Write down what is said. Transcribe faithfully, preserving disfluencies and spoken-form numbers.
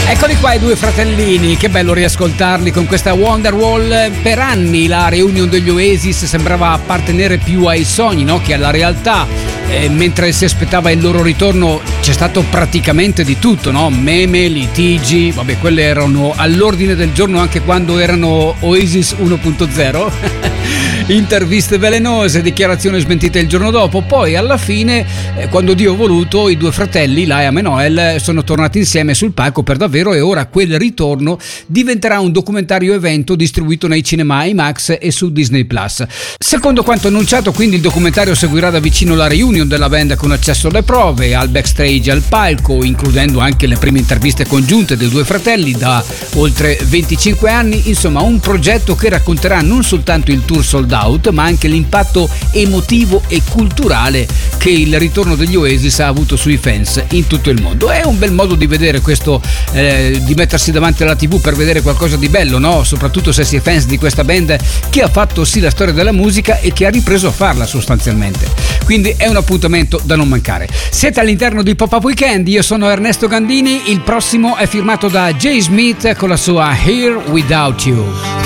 Eccoli qua i due fratellini, che bello riascoltarli con questa Wonderwall. Per anni la reunion degli Oasis sembrava appartenere più ai sogni, no? Che alla realtà. E mentre si aspettava il loro ritorno c'è stato praticamente di tutto, no? Meme, litigi, vabbè, quelle erano all'ordine del giorno anche quando erano Oasis uno punto zero. Interviste velenose, dichiarazioni smentite il giorno dopo. Poi alla fine, eh, quando Dio ha voluto, i due fratelli, Liam e Noel, sono tornati insieme sul palco per davvero, e ora quel ritorno diventerà un documentario evento distribuito nei cinema IMAX e su Disney Plus. Secondo quanto annunciato, quindi, il documentario seguirà da vicino la reunion della band con accesso alle prove, al backstage, al palco, includendo anche le prime interviste congiunte dei due fratelli da oltre venticinque anni. Insomma, un progetto che racconterà non soltanto il tour sold out, ma anche l'impatto emotivo e culturale che il ritorno degli Oasis ha avuto sui fans in tutto il mondo. È un bel modo di vedere questo, eh, di mettersi davanti alla tivù per vedere qualcosa di bello, no? Soprattutto se si è fans di questa band che ha fatto sì la storia della musica e che ha ripreso a farla sostanzialmente. Quindi è un appuntamento da non mancare. Siete all'interno di Pop-Up Weekend, io sono Ernesto Gandini, il prossimo è firmato da Jay Smith con la sua Here Without You.